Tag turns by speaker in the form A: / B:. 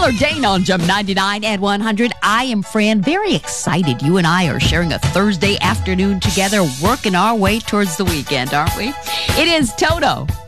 A: Dane on Jump 99 and 100. I am Fran. Very excited. You and I are sharing a Thursday afternoon together, working our way towards the weekend, aren't we? It is Toto